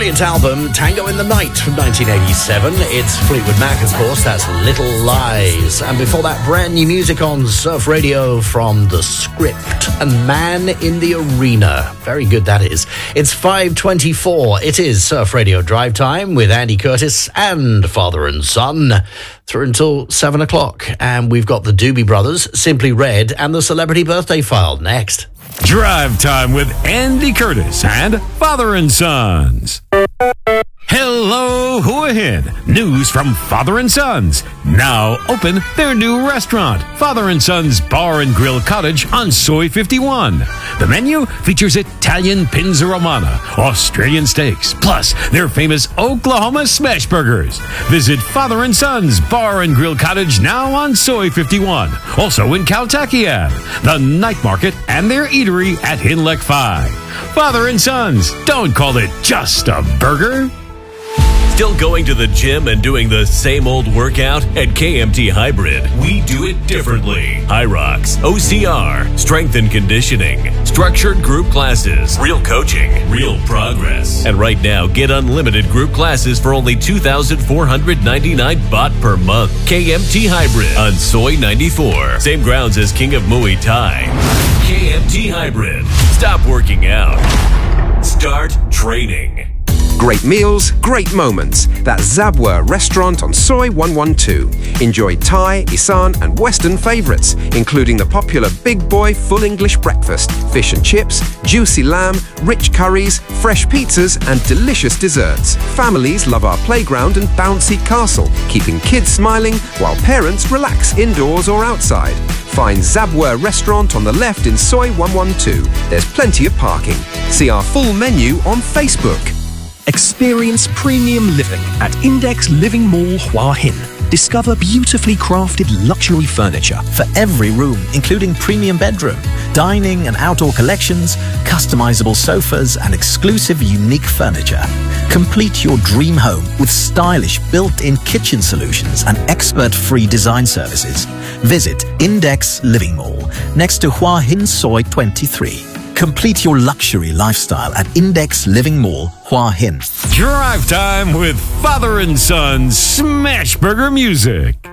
Brilliant album, Tango in the Night from 1987. It's Fleetwood Mac, of course. That's Little Lies. And before that, brand new music on Surf Radio from The Script and Man in the Arena. Very good, that is. It's 5:24. It is Surf Radio Drive Time with Andy Curtis and Father and Son through until 7 o'clock. And we've got the Doobie Brothers, Simply Red, and the Celebrity Birthday File next. Drive Time with Andy Curtis and Father and Sons. Hello, who ahead? News from Father and Sons. Now open their new restaurant, Father and Sons Bar and Grill Cottage on Soy 51. The menu features Italian Pinza Romana, Australian steaks, plus their famous Oklahoma smash burgers. Visit Father and Sons Bar and Grill Cottage now on Soy 51. Also in Caltakiab, the Night Market, and their eatery at Hinlek 5. Father and Sons, don't call it just a burger. Still going to the gym and doing the same old workout? At KMT Hybrid, we do it differently. Hyrox, OCR, strength and conditioning, structured group classes, real coaching, real progress. And right now, get unlimited group classes for only $2,499 baht per month. KMT Hybrid on Soy 94. Same grounds as King of Muay Thai. KMT Hybrid. Stop working out. Start training. Great meals, great moments. That's Zabwa Restaurant on Soy 112. Enjoy Thai, Isan and Western favourites, including the popular Big Boy Full English Breakfast, fish and chips, juicy lamb, rich curries, fresh pizzas and delicious desserts. Families love our playground and bouncy castle, keeping kids smiling while parents relax indoors or outside. Find Zabwa Restaurant on the left in Soy 112. There's plenty of parking. See our full menu on Facebook. Experience premium living at Index Living Mall Hua Hin. Discover beautifully crafted luxury furniture for every room, including premium bedroom, dining and outdoor collections, customizable sofas and exclusive unique furniture. Complete your dream home with stylish built-in kitchen solutions and expert-free design services. Visit Index Living Mall next to Hua Hin Soy 23. Complete your luxury lifestyle at Index Living Mall, Hua Hin. Drive Time with Father and Son Smash Burger Music.